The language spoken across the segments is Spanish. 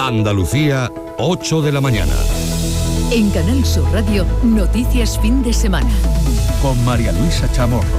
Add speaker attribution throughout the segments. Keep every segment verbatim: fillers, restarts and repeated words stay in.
Speaker 1: Andalucía, ocho de la mañana.
Speaker 2: En Canal Sur Radio, Noticias Fin de Semana.
Speaker 3: Con María Luisa Chamorro.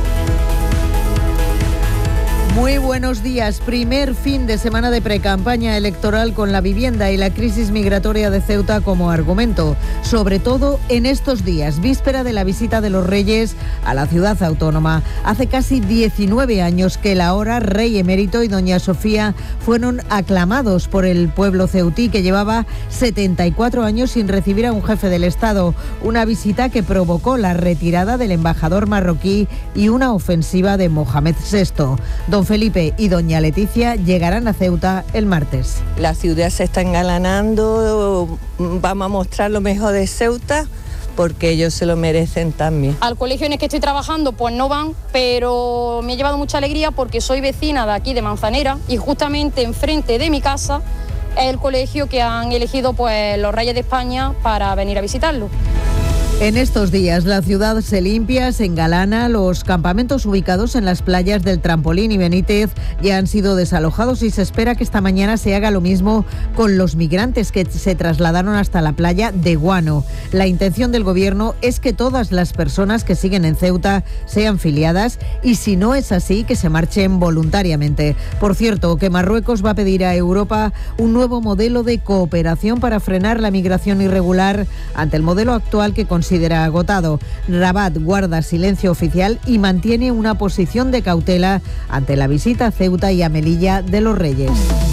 Speaker 4: Muy buenos días. Primer fin de semana de precampaña electoral con la vivienda y la crisis migratoria de Ceuta como argumento. Sobre todo en estos días, víspera de la visita de los Reyes a la ciudad autónoma. Hace casi diecinueve años que el ahora rey emérito y doña Sofía fueron aclamados por el pueblo ceutí, que llevaba setenta y cuatro años sin recibir a un jefe del Estado. Una visita que provocó la retirada del embajador marroquí y una ofensiva de Mohamed sexto. Don Felipe y doña Leticia llegarán a Ceuta el martes.
Speaker 5: La ciudad se está engalanando, vamos a mostrar lo mejor de Ceuta porque ellos se lo merecen también.
Speaker 6: Al colegio en el que estoy trabajando pues no van, pero me ha llevado mucha alegría porque soy vecina de aquí de Manzanera y justamente enfrente de mi casa es el colegio que han elegido pues los Reyes de España para venir a visitarlo.
Speaker 4: En estos días la ciudad se limpia, se engalana. Los campamentos ubicados en las playas del Trampolín y Benítez ya han sido desalojados y se espera que esta mañana se haga lo mismo con los migrantes que se trasladaron hasta la playa de Guano. La intención del gobierno es que todas las personas que siguen en Ceuta sean filiadas y, si no es así, que se marchen voluntariamente. Por cierto, que Marruecos va a pedir a Europa un nuevo modelo de cooperación para frenar la migración irregular ante el modelo actual que considera agotado. Rabat guarda silencio oficial y mantiene una posición de cautela ante la visita a Ceuta y a Melilla de los Reyes.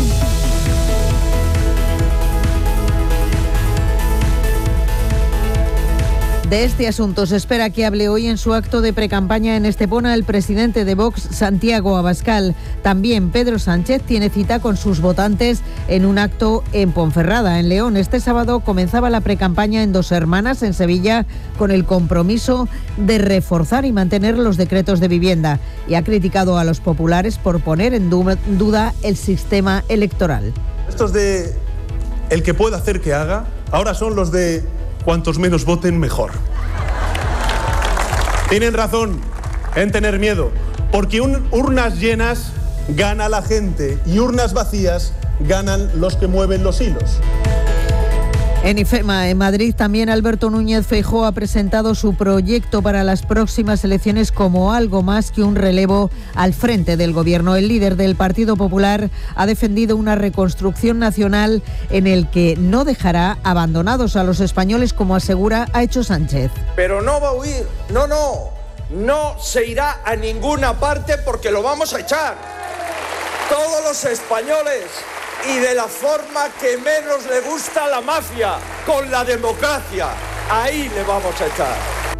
Speaker 4: De este asunto se espera que hable hoy en su acto de precampaña en Estepona el presidente de Vox, Santiago Abascal. También Pedro Sánchez tiene cita con sus votantes en un acto en Ponferrada, en León. Este sábado comenzaba la precampaña en Dos Hermanas, en Sevilla, con el compromiso de reforzar y mantener los decretos de vivienda, y ha criticado a los populares por poner en duda el sistema electoral.
Speaker 7: Estos de el que pueda hacer que haga, ahora son los de cuantos menos voten, mejor. Tienen razón en tener miedo, porque un, urnas llenas gana la gente y urnas vacías ganan los que mueven los hilos.
Speaker 4: En IFEMA, en Madrid, también Alberto Núñez Feijóo ha presentado su proyecto para las próximas elecciones como algo más que un relevo al frente del gobierno. El líder del Partido Popular ha defendido una reconstrucción nacional en el que no dejará abandonados a los españoles, como asegura ha hecho Sánchez.
Speaker 8: Pero no va a huir, no, no, no se irá a ninguna parte porque lo vamos a echar. Todos los españoles, y de la forma que menos le gusta a la mafia, con la democracia. Ahí le vamos a echar.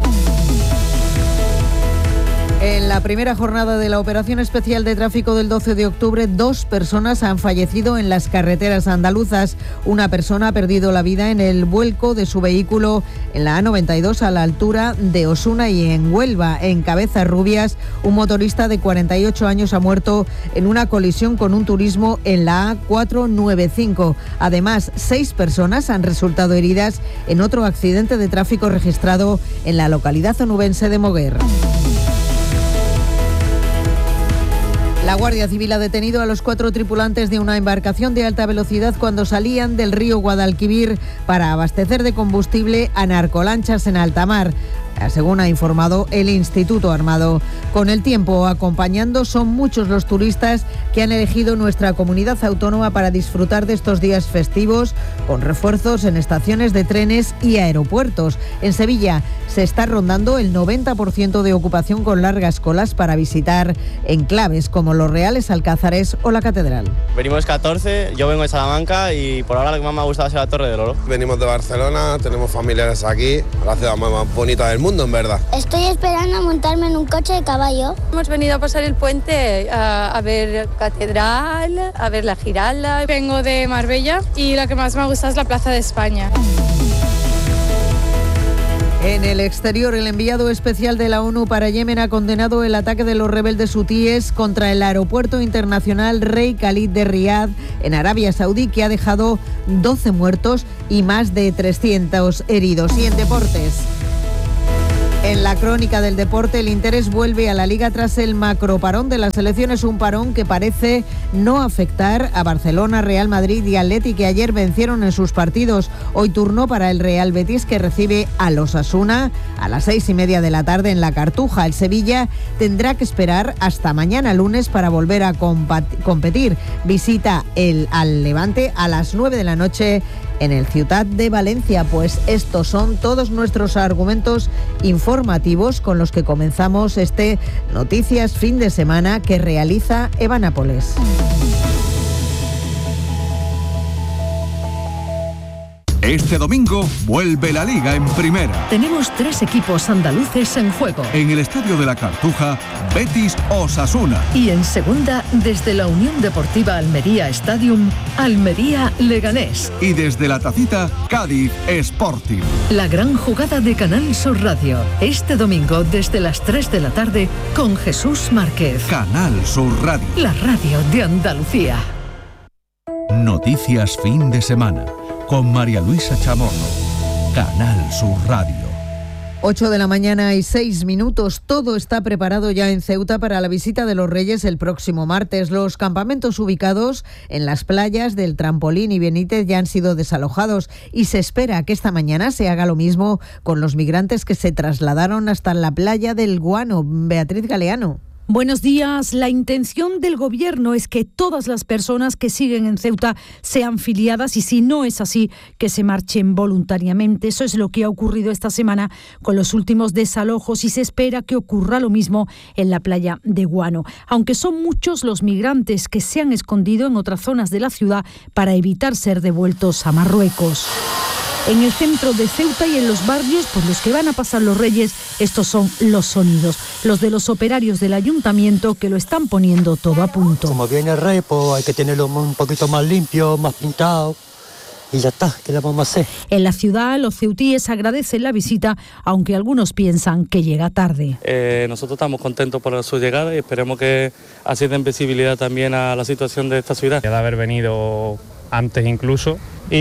Speaker 4: En la primera jornada de la operación especial de tráfico del doce de octubre, dos personas han fallecido en las carreteras andaluzas. Una persona ha perdido la vida en el vuelco de su vehículo en la A noventa y dos a la altura de Osuna, y en Huelva, en Cabezarrubias, un motorista de cuarenta y ocho años ha muerto en una colisión con un turismo en la A cuatrocientos noventa y cinco. Además, seis personas han resultado heridas en otro accidente de tráfico registrado en la localidad onubense de Moguer. La Guardia Civil ha detenido a los cuatro tripulantes de una embarcación de alta velocidad cuando salían del río Guadalquivir para abastecer de combustible a narcolanchas en alta mar, según ha informado el Instituto Armado. Con el tiempo acompañando, son muchos los turistas que han elegido nuestra comunidad autónoma para disfrutar de estos días festivos, con refuerzos en estaciones de trenes y aeropuertos. En Sevilla se está rondando el noventa por ciento de ocupación, con largas colas para visitar enclaves como los Reales, Alcázares o la Catedral.
Speaker 9: Venimos catorce, yo vengo de Salamanca y por ahora lo que más me ha gustado es la Torre del Oro.
Speaker 10: Venimos de Barcelona, tenemos familiares aquí, la ciudad más bonita del mundo, en verdad.
Speaker 11: Estoy esperando a montarme en un coche de caballo.
Speaker 12: Hemos venido a pasar el puente a, a ver Catedral, a ver la Giralda.
Speaker 13: Vengo de Marbella y la que más me gusta es la Plaza de España.
Speaker 4: En el exterior, el enviado especial de la ONU para Yemen ha condenado el ataque de los rebeldes hutíes contra el aeropuerto internacional Rey Khalid de Riad, en Arabia Saudí, que ha dejado doce muertos y más de trescientos heridos. Y en deportes, En la crónica del deporte, el interés vuelve a la Liga tras el macroparón de las selecciones, un parón que parece no afectar a Barcelona, Real Madrid y Atleti, que ayer vencieron en sus partidos. Hoy turno para el Real Betis, que recibe al Osasuna a las seis y media de la tarde en la Cartuja. El Sevilla tendrá que esperar hasta mañana lunes para volver a competir. Visita el, al Levante a las nueve de la noche en el Ciutat de Valencia. Pues estos son todos nuestros argumentos informativos con los que comenzamos este Noticias Fin de Semana que realiza Eva Nápoles.
Speaker 3: Este domingo vuelve la Liga en Primera.
Speaker 2: Tenemos tres equipos andaluces en juego.
Speaker 3: En el Estadio de la Cartuja, Betis Osasuna.
Speaker 2: Y en Segunda, desde la Unión Deportiva Almería Stadium, Almería Leganés.
Speaker 3: Y desde la Tacita, Cádiz Sporting.
Speaker 2: La gran jugada de Canal Sur Radio. Este domingo desde las tres de la tarde con Jesús Márquez.
Speaker 3: Canal Sur Radio.
Speaker 2: La radio de Andalucía.
Speaker 3: Noticias Fin de Semana. Con María Luisa Chamorro, Canal Sur Radio.
Speaker 4: ocho de la mañana y seis minutos. Todo está preparado ya en Ceuta para la visita de los Reyes el próximo martes. Los campamentos ubicados en las playas del Trampolín y Benítez ya han sido desalojados y se espera que esta mañana se haga lo mismo con los migrantes que se trasladaron hasta la playa del Guano. Beatriz Galeano.
Speaker 14: Buenos días. La intención del Gobierno es que todas las personas que siguen en Ceuta sean filiadas y, si no es así, que se marchen voluntariamente. Eso es lo que ha ocurrido esta semana con los últimos desalojos y se espera que ocurra lo mismo en la playa de Guano. Aunque son muchos los migrantes que se han escondido en otras zonas de la ciudad para evitar ser devueltos a Marruecos. En el centro de Ceuta y en los barrios por los que van a pasar los Reyes, estos son los sonidos, los de los operarios del ayuntamiento que lo están poniendo todo a punto.
Speaker 15: Como viene el Rey, pues hay que tenerlo un poquito más limpio, más pintado. Y ya está, ¿qué le vamos a hacer?
Speaker 14: En la ciudad, los ceutíes agradecen la visita, aunque algunos piensan que llega tarde.
Speaker 16: Eh, nosotros estamos contentos por su llegada y esperemos que así den visibilidad también a la situación de esta ciudad.
Speaker 17: De haber venido antes incluso,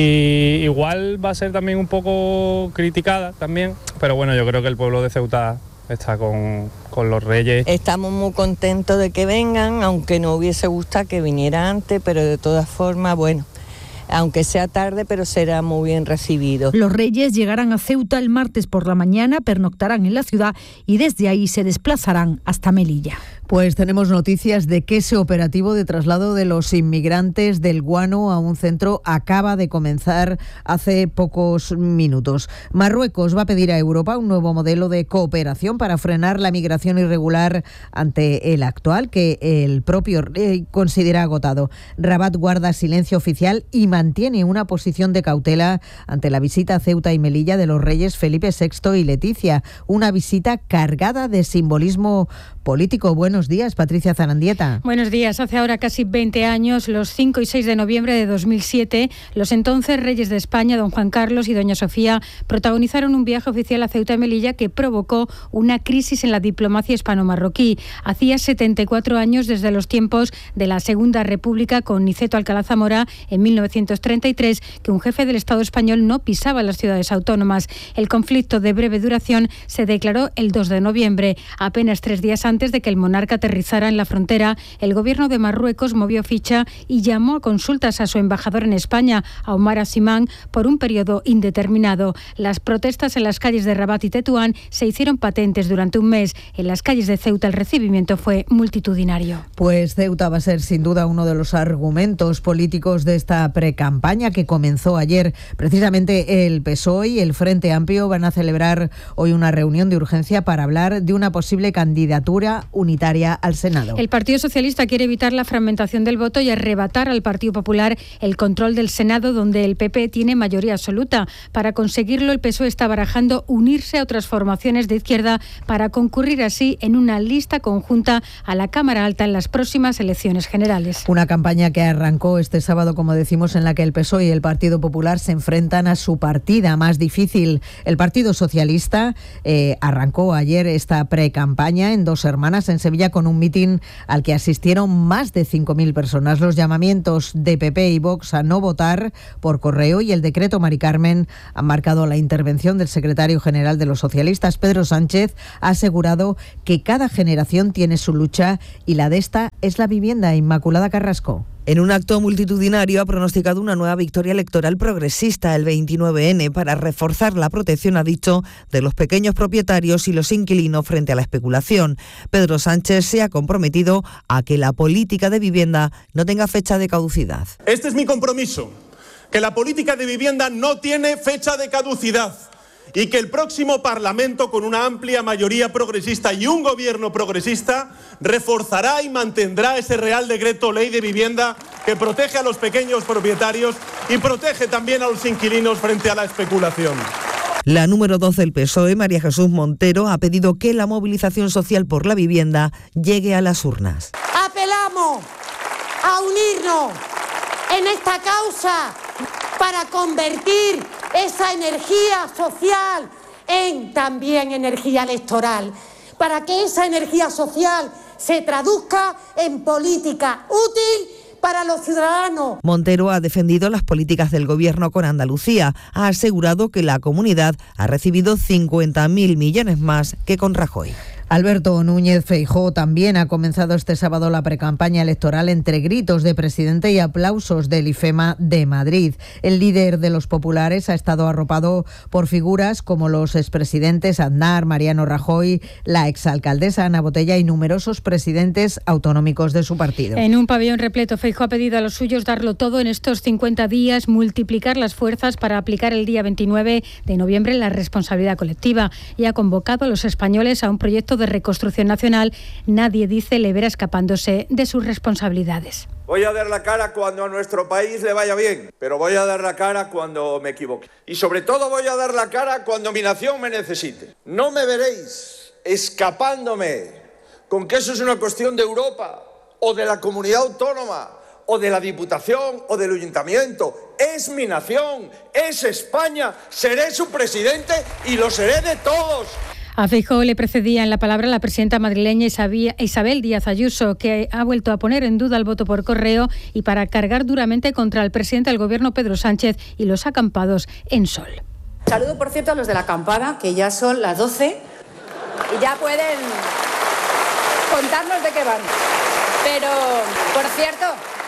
Speaker 17: y igual va a ser también un poco criticada también, pero bueno, yo creo que el pueblo de Ceuta está con, con los Reyes.
Speaker 5: Estamos muy contentos de que vengan, aunque no hubiese gustado que viniera antes, pero de todas formas, bueno, aunque sea tarde, pero será muy bien recibido.
Speaker 14: Los Reyes llegarán a Ceuta el martes por la mañana, pernoctarán en la ciudad y desde ahí se desplazarán hasta Melilla.
Speaker 4: Pues tenemos noticias de que ese operativo de traslado de los inmigrantes del Guano a un centro acaba de comenzar hace pocos minutos. Marruecos va a pedir a Europa un nuevo modelo de cooperación para frenar la migración irregular ante el actual, que el propio rey considera agotado. Rabat guarda silencio oficial y mantiene una posición de cautela ante la visita a Ceuta y Melilla de los reyes Felipe sexto y Leticia. Una visita cargada de simbolismo político. Buenos días, Patricia Zarandieta.
Speaker 18: Buenos días. Hace ahora casi veinte años, los cinco y seis de noviembre de dos mil siete, los entonces reyes de España, don Juan Carlos y doña Sofía, protagonizaron un viaje oficial a Ceuta y Melilla que provocó una crisis en la diplomacia hispano-marroquí. Hacía setenta y cuatro años desde los tiempos de la Segunda República con Niceto Alcalá Zamora en mil novecientos treinta y tres, que un jefe del Estado español no pisaba las ciudades autónomas. El conflicto de breve duración se declaró el dos de noviembre, apenas tres días antes Antes de que el monarca aterrizara en la frontera. El gobierno de Marruecos movió ficha y llamó a consultas a su embajador en España, a Omar Asimán, por un periodo indeterminado. Las protestas en las calles de Rabat y Tetuán se hicieron patentes durante un mes. En las calles de Ceuta el recibimiento fue multitudinario.
Speaker 4: Pues Ceuta va a ser sin duda uno de los argumentos políticos de esta precampaña que comenzó ayer. Precisamente el P S O E y el Frente Amplio van a celebrar hoy una reunión de urgencia para hablar de una posible candidatura unitaria al Senado.
Speaker 18: El Partido Socialista quiere evitar la fragmentación del voto y arrebatar al Partido Popular el control del Senado, donde el P P tiene mayoría absoluta. Para conseguirlo, el P S O E está barajando unirse a otras formaciones de izquierda para concurrir así en una lista conjunta a la Cámara Alta en las próximas elecciones generales.
Speaker 4: Una campaña que arrancó este sábado, como decimos, en en la que el P S O E y el Partido Popular se enfrentan a su partida más difícil. El Partido Socialista eh, arrancó ayer esta pre-campaña en Dos Hermanas, en Sevilla, con un mitin al que asistieron más de cinco mil personas. Los llamamientos de P P y Vox a no votar por correo y el decreto Mari Carmen han marcado la intervención del secretario general de los socialistas. Pedro Sánchez ha asegurado que cada generación tiene su lucha y la de esta es la vivienda. Inmaculada Carrasco.
Speaker 19: En un acto multitudinario ha pronosticado una nueva victoria electoral progresista el veintinueve ene para reforzar la protección, ha dicho, de los pequeños propietarios y los inquilinos frente a la especulación. Pedro Sánchez se ha comprometido a que la política de vivienda no tenga fecha de caducidad.
Speaker 7: Este es mi compromiso, que la política de vivienda no tiene fecha de caducidad y que el próximo Parlamento, con una amplia mayoría progresista y un gobierno progresista, reforzará y mantendrá ese Real Decreto Ley de Vivienda que protege a los pequeños propietarios y protege también a los inquilinos frente a la especulación.
Speaker 19: La número dos del P S O E, María Jesús Montero, ha pedido que la movilización social por la vivienda llegue a las urnas.
Speaker 20: Apelamos a unirnos en esta causa para convertir esa energía social en también energía electoral, para que esa energía social se traduzca en política útil para los ciudadanos.
Speaker 19: Montero ha defendido las políticas del Gobierno con Andalucía. Ha asegurado que la comunidad ha recibido cincuenta mil millones más que con Rajoy.
Speaker 4: Alberto Núñez Feijóo también ha comenzado este sábado la precampaña electoral entre gritos de presidente y aplausos del IFEMA de Madrid. El líder de los populares ha estado arropado por figuras como los expresidentes Aznar, Mariano Rajoy, la exalcaldesa Ana Botella y numerosos presidentes autonómicos de su partido.
Speaker 18: En un pabellón repleto, Feijóo ha pedido a los suyos darlo todo en estos cincuenta días, multiplicar las fuerzas para aplicar el día veintinueve de noviembre la responsabilidad colectiva y ha convocado a los españoles a un proyecto de de reconstrucción nacional. Nadie, dice, le verá escapándose de sus responsabilidades.
Speaker 8: Voy a dar la cara cuando a nuestro país le vaya bien, pero voy a dar la cara cuando me equivoque. Y sobre todo voy a dar la cara cuando mi nación me necesite. No me veréis escapándome con que eso es una cuestión de Europa o de la comunidad autónoma o de la Diputación o del Ayuntamiento. Es mi nación, es España, seré su presidente y lo seré de todos.
Speaker 18: A Feijóo le precedía en la palabra la presidenta madrileña Isabel Díaz Ayuso, que ha vuelto a poner en duda el voto por correo y para cargar duramente contra el presidente del Gobierno, Pedro Sánchez, y los acampados en Sol.
Speaker 21: Saludo, por cierto, a los de la acampada, que ya son las doce y ya pueden contarnos de qué van. Pero, por cierto,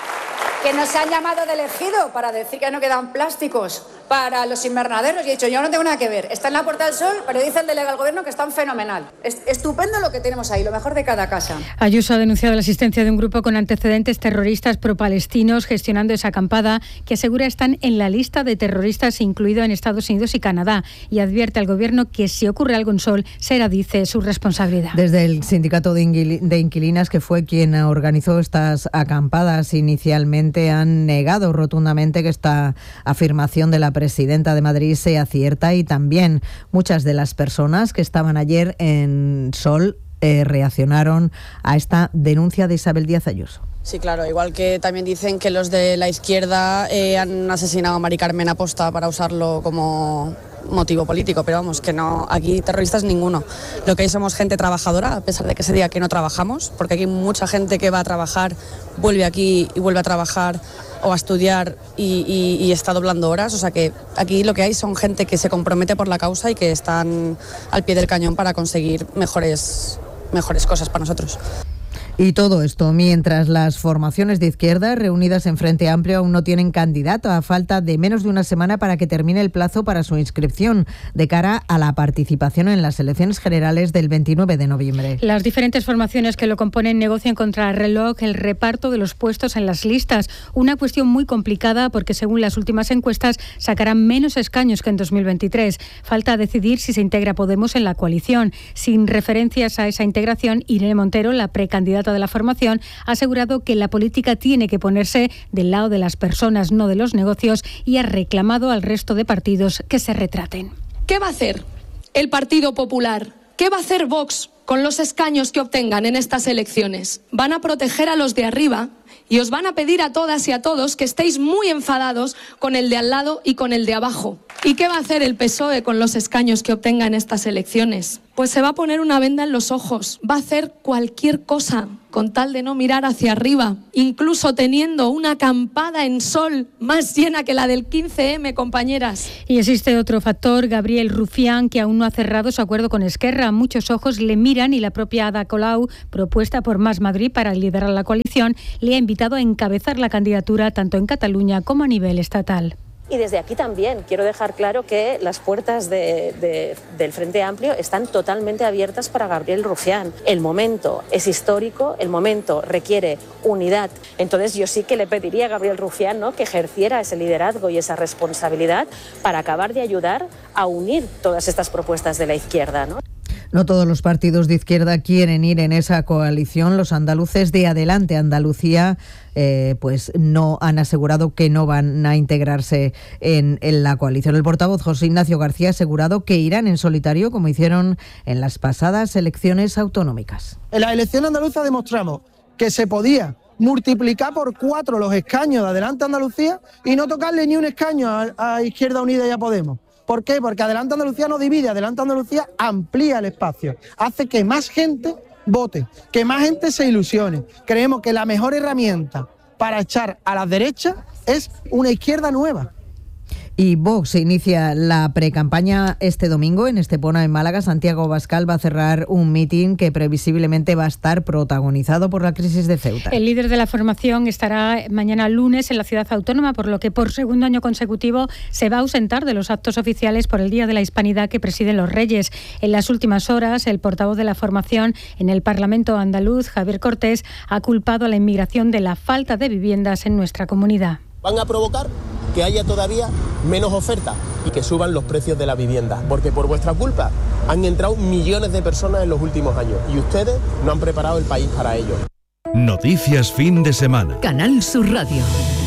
Speaker 21: que nos han llamado de elegido para decir que no quedan plásticos para los invernaderos y he dicho, yo no tengo nada que ver, está en la Puerta del Sol, pero dice el delegado del Gobierno que están fenomenal. Es estupendo lo que tenemos ahí, lo mejor de cada casa.
Speaker 18: Ayuso ha denunciado la existencia de un grupo con antecedentes terroristas pro-palestinos gestionando esa acampada, que asegura están en la lista de terroristas incluido en Estados Unidos y Canadá, y advierte al Gobierno que si ocurre algo en Sol será, dice, su responsabilidad.
Speaker 4: Desde el sindicato de inquilinas, que fue quien organizó estas acampadas inicialmente, han negado rotundamente que esta afirmación de la presidenta de Madrid sea cierta, y también muchas de las personas que estaban ayer en Sol eh, reaccionaron a esta denuncia de Isabel Díaz Ayuso.
Speaker 22: Sí, claro, igual que también dicen que los de la izquierda eh, han asesinado a Mari Carmen aposta para usarlo como motivo político, pero vamos, que no, aquí terroristas ninguno. Lo que hay somos gente trabajadora, a pesar de que se diga que no trabajamos, porque aquí mucha gente que va a trabajar vuelve aquí y vuelve a trabajar o a estudiar y, y, y está doblando horas, o sea que aquí lo que hay son gente que se compromete por la causa y que están al pie del cañón para conseguir mejores, mejores cosas para nosotros.
Speaker 4: Y todo esto mientras las formaciones de izquierda reunidas en Frente Amplio aún no tienen candidato, a falta de menos de una semana para que termine el plazo para su inscripción de cara a la participación en las elecciones generales del veintinueve de noviembre.
Speaker 18: Las diferentes formaciones que lo componen negocian contra el reloj el reparto de los puestos en las listas, una cuestión muy complicada porque según las últimas encuestas sacarán menos escaños que en dos mil veintitrés. Falta decidir si se integra Podemos en la coalición. Sin referencias a esa integración, Irene Montero, la precandidata de la formación, ha asegurado que la política tiene que ponerse del lado de las personas, no de los negocios, y ha reclamado al resto de partidos que se retraten.
Speaker 23: ¿Qué va a hacer el Partido Popular? ¿Qué va a hacer Vox con los escaños que obtengan en estas elecciones? Van a proteger a los de arriba y os van a pedir a todas y a todos que estéis muy enfadados con el de al lado y con el de abajo. ¿Y qué va a hacer el P S O E con los escaños que obtenga en estas elecciones? Pues se va a poner una venda en los ojos, va a hacer cualquier cosa con tal de no mirar hacia arriba, incluso teniendo una acampada en sol más llena que la del quince eme, compañeras.
Speaker 18: Y existe otro factor, Gabriel Rufián, que aún no ha cerrado su acuerdo con Esquerra. Muchos ojos le miran y la propia Ada Colau, propuesta por Más Madrid para liderar la coalición, le ha invitado a encabezar la candidatura tanto en Cataluña como a nivel estatal.
Speaker 1: Y desde aquí también quiero dejar claro que las puertas de, de, del Frente Amplio están totalmente abiertas para Gabriel Rufián. El momento es histórico, el momento requiere unidad. Entonces yo sí que le pediría a Gabriel Rufián, ¿no?, que ejerciera ese liderazgo y esa responsabilidad para acabar de ayudar a unir todas estas propuestas de la izquierda, ¿no?
Speaker 4: No todos los partidos de izquierda quieren ir en esa coalición. Los andaluces de Adelante Andalucía eh, pues no han asegurado que no van a integrarse en, en la coalición. El portavoz José Ignacio García ha asegurado que irán en solitario como hicieron en las pasadas elecciones autonómicas.
Speaker 6: En las elecciones andaluzas demostramos que se podía multiplicar por cuatro los escaños de Adelante Andalucía y no tocarle ni un escaño a, a Izquierda Unida y a Podemos. ¿Por qué? Porque Adelante Andalucía no divide, Adelante Andalucía amplía el espacio, hace que más gente vote, que más gente se ilusione. Creemos que la mejor herramienta para echar a las derechas es una izquierda nueva.
Speaker 4: Y Vox inicia la precampaña este domingo en Estepona, en Málaga. Santiago Abascal va a cerrar un mitin que previsiblemente va a estar protagonizado por la crisis de Ceuta.
Speaker 18: El líder de la formación estará mañana lunes en la ciudad autónoma, por lo que por segundo año consecutivo se va a ausentar de los actos oficiales por el Día de la Hispanidad que presiden los Reyes. En las últimas horas, el portavoz de la formación en el Parlamento andaluz, Javier Cortés, ha culpado a la inmigración de la falta de viviendas en nuestra comunidad.
Speaker 9: Van a provocar que haya todavía menos oferta y que suban los precios de la vivienda, porque por vuestra culpa han entrado millones de personas en los últimos años y ustedes no han preparado el país para ello.
Speaker 3: Noticias fin de semana.
Speaker 2: Canal Sur Radio.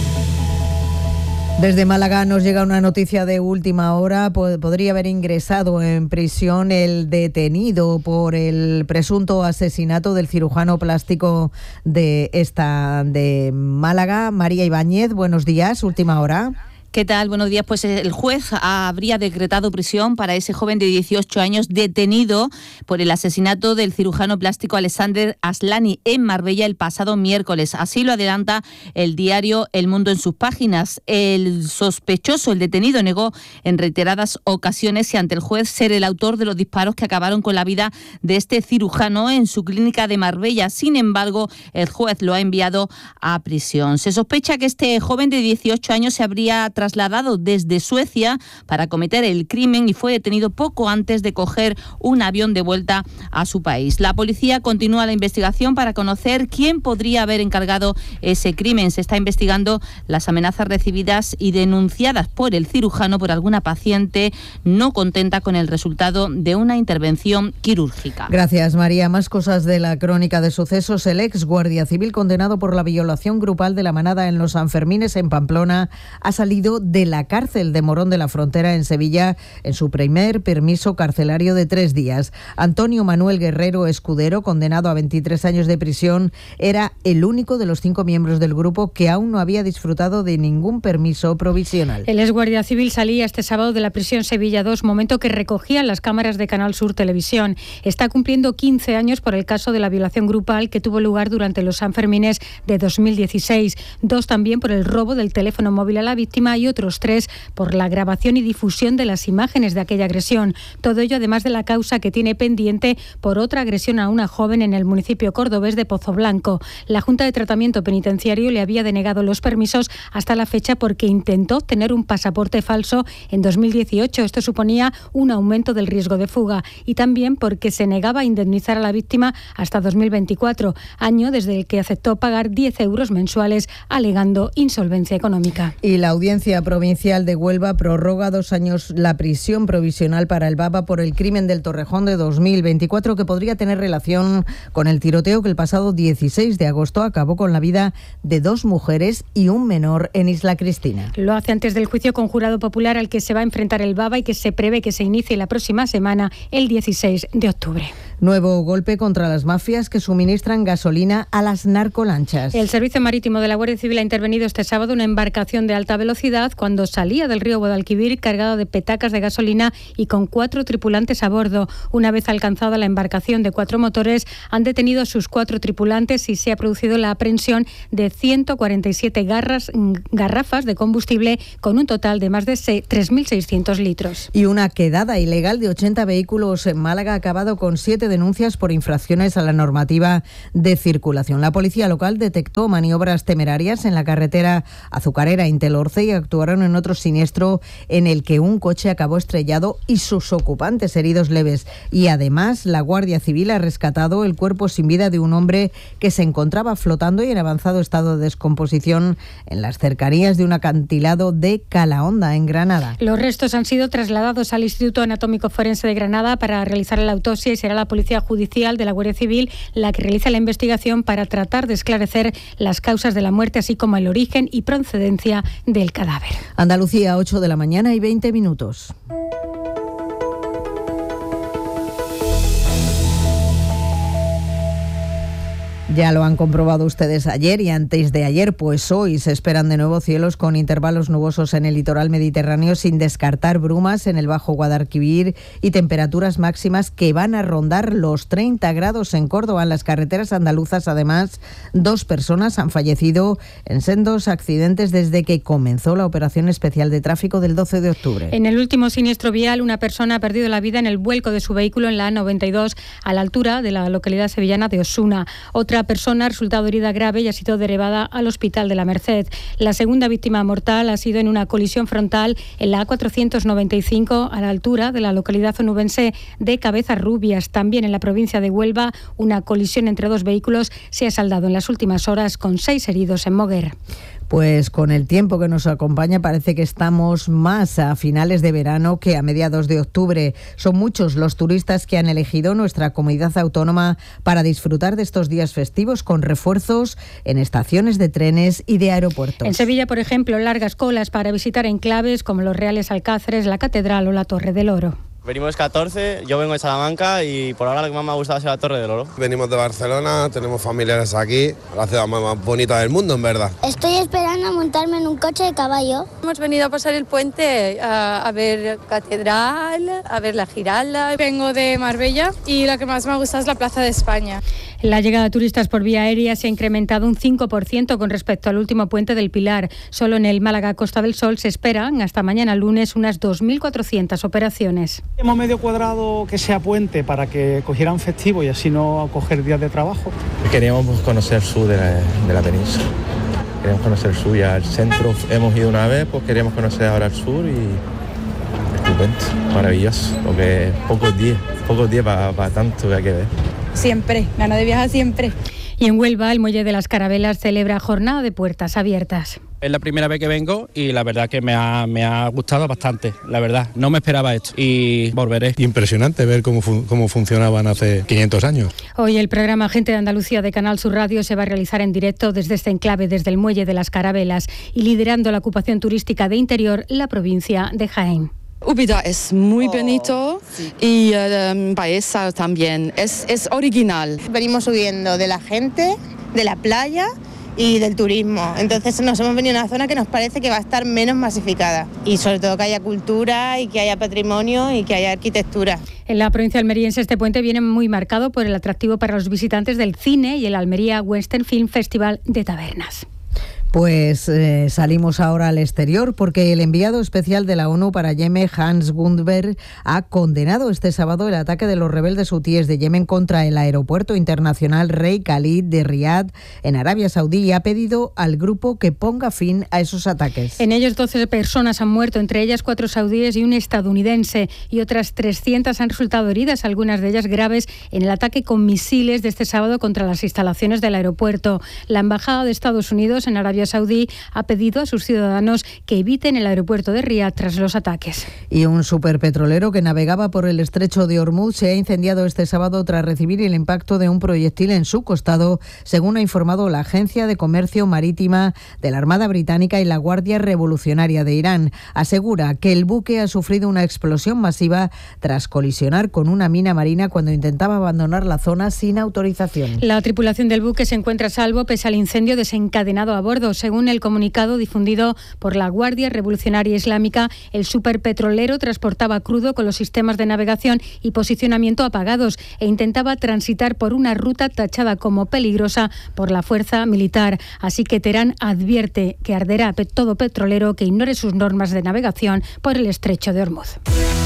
Speaker 4: Desde Málaga nos llega una noticia de última hora. Podría haber ingresado en prisión el detenido por el presunto asesinato del cirujano plástico de esta de Málaga. María Ibáñez, buenos días, última hora.
Speaker 24: ¿Qué tal? Buenos días. Pues el juez habría decretado prisión para ese joven de dieciocho años detenido por el asesinato del cirujano plástico Alexander Aslani en Marbella el pasado miércoles. Así lo adelanta el diario El Mundo en sus páginas. El sospechoso, el detenido, negó en reiteradas ocasiones y ante el juez ser el autor de los disparos que acabaron con la vida de este cirujano en su clínica de Marbella. Sin embargo, el juez lo ha enviado a prisión. Se sospecha que este joven de dieciocho años se habría trasladado desde Suecia para cometer el crimen y fue detenido poco antes de coger un avión de vuelta a su país. La policía continúa la investigación para conocer quién podría haber encargado ese crimen. Se está investigando las amenazas recibidas y denunciadas por el cirujano por alguna paciente no contenta con el resultado de una intervención quirúrgica.
Speaker 4: Gracias, María. Más cosas de la crónica de sucesos. El ex guardia civil condenado por la violación grupal de la manada en los Sanfermines en Pamplona ha salido de la cárcel de Morón de la Frontera en Sevilla en su primer permiso carcelario de tres días. Antonio Manuel Guerrero Escudero, condenado a veintitrés años de prisión, era el único de los cinco miembros del grupo que aún no había disfrutado de ningún permiso provisional.
Speaker 18: El ex guardia civil salía este sábado de la prisión Sevilla dos, momento que recogían las cámaras de Canal Sur Televisión. Está cumpliendo quince años por el caso de la violación grupal que tuvo lugar durante los Sanfermines de dos mil dieciséis. Dos también por el robo del teléfono móvil a la víctima y otros tres por la grabación y difusión de las imágenes de aquella agresión. Todo ello además de la causa que tiene pendiente por otra agresión a una joven en el municipio cordobés de Pozoblanco. La Junta de Tratamiento Penitenciario le había denegado los permisos hasta la fecha porque intentó tener un pasaporte falso en dos mil dieciocho. Esto suponía un aumento del riesgo de fuga y también porque se negaba a indemnizar a la víctima hasta dos mil veinticuatro, año desde el que aceptó pagar diez euros mensuales alegando insolvencia económica.
Speaker 4: Y la Audiencia Provincial de Huelva prorroga dos años la prisión provisional para el Papa por el crimen del Torrejón de dos mil veinticuatro, que podría tener relación con el tiroteo que el pasado dieciséis de agosto acabó con la vida de dos mujeres y un menor en Isla Cristina.
Speaker 18: Lo hace antes del juicio con jurado popular al que se va a enfrentar el Papa y que se prevé que se inicie la próxima semana, el dieciséis de octubre.
Speaker 4: Nuevo golpe contra las mafias que suministran gasolina a las narcolanchas.
Speaker 18: El Servicio Marítimo de la Guardia Civil ha intervenido este sábado una embarcación de alta velocidad cuando salía del río Guadalquivir cargada de petacas de gasolina y con cuatro tripulantes a bordo. Una vez alcanzada la embarcación de cuatro motores, han detenido a sus cuatro tripulantes y se ha producido la aprehensión de ciento cuarenta y siete garras, garrafas de combustible con un total de más de tres mil seiscientos litros.
Speaker 4: Y una quedada ilegal de ochenta vehículos en Málaga ha acabado con siete denuncias por infracciones a la normativa de circulación. La policía local detectó maniobras temerarias en la carretera azucarera Intelorce y actuaron en otro siniestro en el que un coche acabó estrellado y sus ocupantes heridos leves. Y además, la Guardia Civil ha rescatado el cuerpo sin vida de un hombre que se encontraba flotando y en avanzado estado de descomposición en las cercanías de un acantilado de Calahonda, en Granada.
Speaker 18: Los restos han sido trasladados al Instituto Anatómico Forense de Granada para realizar la autopsia y será la Policía Judicial de la Guardia Civil la que realiza la investigación para tratar de esclarecer las causas de la muerte, así como el origen y procedencia del cadáver.
Speaker 4: Andalucía, ocho de la mañana y veinte minutos. Ya lo han comprobado ustedes ayer y antes de ayer, pues hoy se esperan de nuevo cielos con intervalos nubosos en el litoral mediterráneo, sin descartar brumas en el Bajo Guadalquivir y temperaturas máximas que van a rondar los treinta grados en Córdoba. En las carreteras andaluzas, además, dos personas han fallecido en sendos accidentes desde que comenzó la operación especial de tráfico del doce de octubre.
Speaker 18: En el último siniestro vial, una persona ha perdido la vida en el vuelco de su vehículo en la A noventa y dos a la altura de la localidad sevillana de Osuna. Otra persona ha resultado herida grave y ha sido derivada al Hospital de la Merced. La segunda víctima mortal ha sido en una colisión frontal en la A cuatrocientos noventa y cinco a la altura de la localidad onubense de Cabezas Rubias. También en la provincia de Huelva, una colisión entre dos vehículos se ha saldado en las últimas horas con seis heridos en Moguer.
Speaker 4: Pues con el tiempo que nos acompaña parece que estamos más a finales de verano que a mediados de octubre. Son muchos los turistas que han elegido nuestra comunidad autónoma para disfrutar de estos días festivos con refuerzos en estaciones de trenes y de aeropuertos.
Speaker 18: En Sevilla, por ejemplo, largas colas para visitar enclaves como los Reales Alcázares, la Catedral o la Torre del Oro.
Speaker 10: Venimos catorce, yo vengo de Salamanca y por ahora lo que más me ha gustado ha sido la Torre del Oro.
Speaker 11: Venimos de Barcelona, tenemos familiares aquí, la ciudad más, más bonita del mundo, en verdad.
Speaker 12: Estoy esperando a montarme en un coche de caballo.
Speaker 13: Hemos venido a pasar el puente a, a ver Catedral, a ver la Giralda.
Speaker 25: Vengo de Marbella y la que más me ha gustado es la Plaza de España.
Speaker 18: La llegada de turistas por vía aérea se ha incrementado un cinco por ciento con respecto al último puente del Pilar. Solo en el Málaga Costa del Sol se esperan hasta mañana lunes unas dos mil cuatrocientas operaciones.
Speaker 26: Hemos medio cuadrado que sea puente para que cogieran festivo y así no coger días de trabajo.
Speaker 27: Queríamos pues, conocer el sur de la, de la península. Queríamos conocer el sur y al centro hemos ido una vez, pues queríamos conocer ahora el sur y estupendo, maravilloso, porque pocos días, pocos días para pa tanto que hay que ver.
Speaker 25: Siempre, gano de viajar siempre.
Speaker 18: Y en Huelva, el Muelle de las Carabelas celebra jornada de puertas abiertas.
Speaker 28: Es la primera vez que vengo y la verdad que me ha, me ha gustado bastante, la verdad. No me esperaba esto y volveré.
Speaker 29: Impresionante ver cómo, fun- cómo funcionaban hace quinientos años.
Speaker 18: Hoy el programa Gente de Andalucía de Canal Sur Radio se va a realizar en directo desde este enclave, desde el Muelle de las Carabelas y liderando la ocupación turística de Interior, la provincia de Jaén.
Speaker 30: Úbeda es muy bonito y uh, Baeza también, es, es original.
Speaker 31: Venimos subiendo de la gente, de la playa y del turismo, entonces nos hemos venido a una zona que nos parece que va a estar menos masificada y sobre todo que haya cultura y que haya patrimonio y que haya arquitectura.
Speaker 18: En la provincia almeriense este puente viene muy marcado por el atractivo para los visitantes del cine y el Almería Western Film Festival de Tabernas.
Speaker 4: Pues eh, salimos ahora al exterior porque el enviado especial de la ONU para Yemen, Hans Gundberg, ha condenado este sábado el ataque de los rebeldes hutíes de Yemen contra el aeropuerto internacional Rey Khalid de Riad en Arabia Saudí y ha pedido al grupo que ponga fin a esos ataques.
Speaker 18: En ellos doce personas han muerto, entre ellas cuatro saudíes y un estadounidense, y otras trescientas han resultado heridas, algunas de ellas graves, en el ataque con misiles de este sábado contra las instalaciones del aeropuerto. La Embajada de Estados Unidos en Arabia Arabia Saudí ha pedido a sus ciudadanos que eviten el aeropuerto de Riad tras los ataques.
Speaker 4: Y un superpetrolero que navegaba por el estrecho de Hormuz se ha incendiado este sábado tras recibir el impacto de un proyectil en su costado, según ha informado la Agencia de Comercio Marítima de la Armada Británica y la Guardia Revolucionaria de Irán. Asegura que el buque ha sufrido una explosión masiva tras colisionar con una mina marina cuando intentaba abandonar la zona sin autorización.
Speaker 18: La tripulación del buque se encuentra a salvo pese al incendio desencadenado a bordo. Según el comunicado difundido por la Guardia Revolucionaria Islámica, el superpetrolero transportaba crudo con los sistemas de navegación y posicionamiento apagados e intentaba transitar por una ruta tachada como peligrosa por la fuerza militar. Así que Teherán advierte que arderá todo petrolero que ignore sus normas de navegación por el estrecho de Hormuz.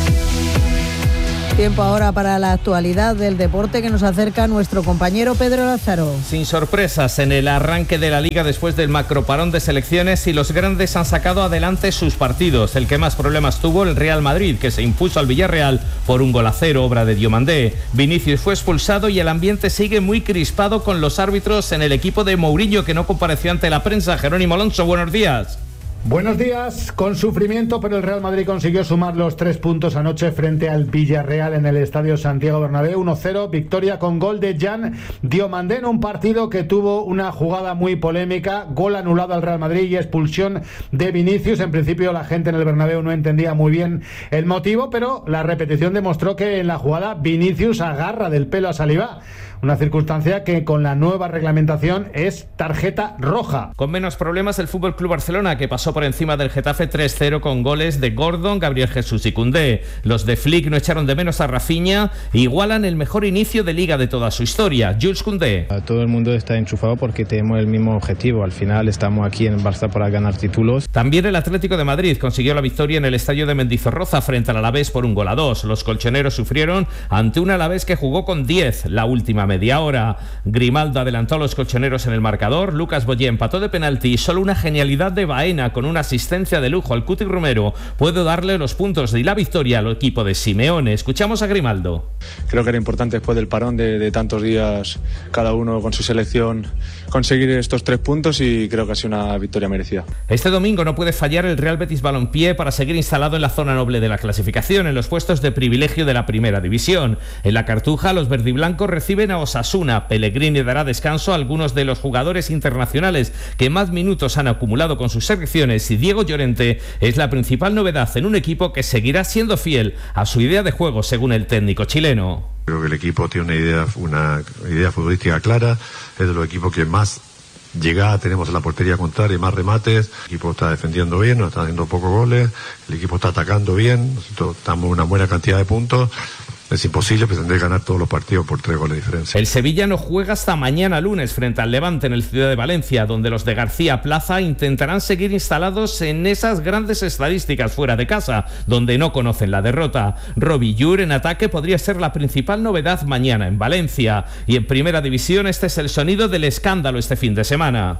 Speaker 4: Tiempo ahora para la actualidad del deporte que nos acerca nuestro compañero Pedro Lázaro.
Speaker 5: Sin sorpresas en el arranque de la Liga después del macroparón de selecciones, y los grandes han sacado adelante sus partidos. El que más problemas tuvo, el Real Madrid, que se impuso al Villarreal por un gol a cero, obra de Diomandé. Vinicius fue expulsado y el ambiente sigue muy crispado con los árbitros en el equipo de Mourinho, que no compareció ante la prensa. Jerónimo Alonso, buenos días.
Speaker 7: Buenos días, con sufrimiento, pero el Real Madrid consiguió sumar los tres puntos anoche frente al Villarreal en el Estadio Santiago Bernabéu. uno cero, victoria con gol de Jan Diomandé en un partido que tuvo una jugada muy polémica, gol anulado al Real Madrid y expulsión de Vinicius. En principio la gente en el Bernabéu no entendía muy bien el motivo, pero la repetición demostró que en la jugada Vinicius agarra del pelo a Saliba. Una circunstancia que con la nueva reglamentación es tarjeta roja.
Speaker 5: Con menos problemas el F C Barcelona, que pasó por encima del Getafe tres cero con goles de Gordon, Gabriel Jesús y Koundé. Los de Flick no echaron de menos a Rafinha e igualan el mejor inicio de Liga de toda su historia. Jules Koundé.
Speaker 8: Todo el mundo está enchufado porque tenemos el mismo objetivo. Al final estamos aquí en Barça para ganar títulos.
Speaker 5: También el Atlético de Madrid consiguió la victoria en el estadio de Mendizorroza frente al Alavés por un gol a dos. Los colchoneros sufrieron ante un Alavés que jugó con diez la última media hora. Grimaldo adelantó a los colchoneros en el marcador, Lucas Boyé empató de penalti y solo una genialidad de Baena con una asistencia de lujo al Cuti Romero puede darle los puntos y la victoria al equipo de Simeone. Escuchamos a Grimaldo.
Speaker 14: Creo que era importante después del parón de, de tantos días, cada uno con su selección, conseguir estos tres puntos y creo que ha sido una victoria merecida.
Speaker 5: Este domingo no puede fallar el Real Betis Balompié para seguir instalado en la zona noble de la clasificación, en los puestos de privilegio de la primera división. En la Cartuja los verdiblancos reciben a Osasuna. Pellegrini dará descanso a algunos de los jugadores internacionales que más minutos han acumulado con sus selecciones, y Diego Llorente es la principal novedad en un equipo que seguirá siendo fiel a su idea de juego, según el técnico chileno.
Speaker 15: Creo que el equipo tiene una idea, una idea futbolística clara, es de los equipos que más llegada tenemos en la portería contraria y más remates. El equipo está defendiendo bien, nos está haciendo pocos goles, el equipo está atacando bien, nosotros estamos en una buena cantidad de puntos. Es imposible pretender ganar todos los partidos por tres goles de diferencia.
Speaker 5: El Sevilla no juega hasta mañana lunes frente al Levante en el Ciudad de Valencia, donde los de García Plaza intentarán seguir instalados en esas grandes estadísticas fuera de casa, donde no conocen la derrota. Robbie Llur en ataque podría ser la principal novedad mañana en Valencia. Y en Primera División este es el sonido del escándalo este fin de semana.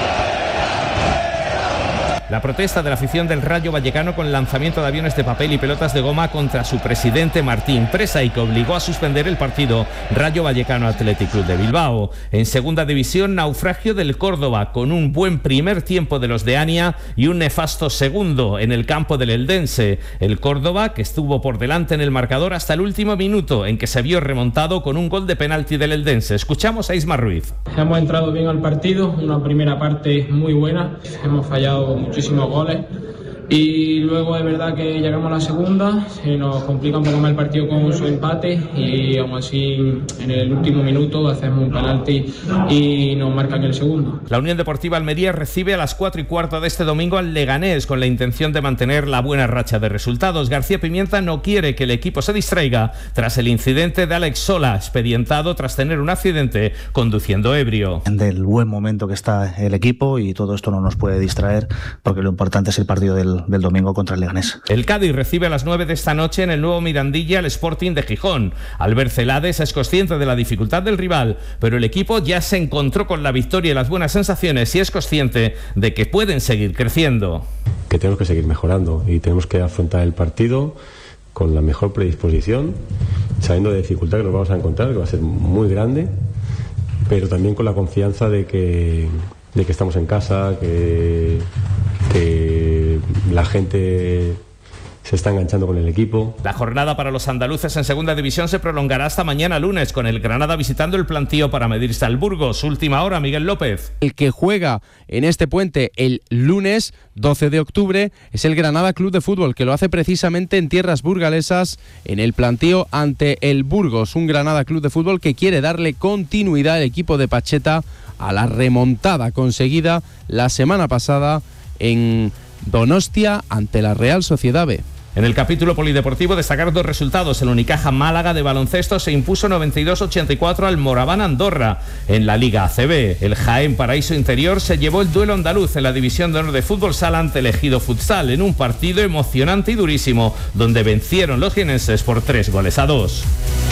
Speaker 5: La protesta de la afición del Rayo Vallecano con lanzamiento de aviones de papel y pelotas de goma contra su presidente Martín Presa, y que obligó a suspender el partido Rayo Vallecano Athletic Club de Bilbao. En Segunda División, naufragio del Córdoba con un buen primer tiempo de los de Ania y un nefasto segundo en el campo del Eldense. El Córdoba, que estuvo por delante en el marcador hasta el último minuto, en que se vio remontado con un gol de penalti del Eldense. Escuchamos a Isma Ruiz.
Speaker 16: Hemos entrado bien al partido, una primera parte muy buena, hemos fallado mucho muchísimos goles y luego es verdad que llegamos a la segunda, se nos complica un poco más el partido con su empate y aún así en el último minuto hacemos un penalti y nos marcan el segundo.
Speaker 5: La Unión Deportiva Almería recibe a las cuatro y cuarto de este domingo al Leganés con la intención de mantener la buena racha de resultados. García Pimienta no quiere que el equipo se distraiga tras el incidente de Alex Sola, expedientado tras tener un accidente conduciendo ebrio.
Speaker 17: Del buen momento que está el equipo y todo esto no nos puede distraer porque lo importante es el partido del del domingo contra el Leganés.
Speaker 5: El Cádiz recibe a las nueve de esta noche en el nuevo Mirandilla al Sporting de Gijón. Albert Celades es consciente de la dificultad del rival, pero el equipo ya se encontró con la victoria y las buenas sensaciones y es consciente de que pueden seguir creciendo.
Speaker 19: Que tenemos que seguir mejorando y tenemos que afrontar el partido con la mejor predisposición, sabiendo de la dificultad que nos vamos a encontrar, que va a ser muy grande, pero también con la confianza de que de que estamos en casa, que, que la gente se está enganchando con el equipo.
Speaker 5: La jornada para los andaluces en segunda división se prolongará hasta mañana lunes, con el Granada visitando el plantío para medirse al Burgos. Última hora, Miguel López.
Speaker 1: El que juega en este puente el lunes doce de octubre es el Granada Club de Fútbol, que lo hace precisamente en tierras burgalesas, en el plantío ante el Burgos. Un Granada Club de Fútbol que quiere darle continuidad al equipo de Pacheta a la remontada conseguida la semana pasada en Donostia ante la Real Sociedad B.
Speaker 5: En el capítulo polideportivo destacar dos resultados. El Unicaja Málaga de baloncesto se impuso noventa y dos a ochenta y cuatro al Moraván Andorra. En la Liga A C B, el Jaén Paraíso Interior se llevó el duelo andaluz en la división de honor de fútbol sala ante el Ejido Futsal, en un partido emocionante y durísimo, donde vencieron los jienenses por tres goles a dos.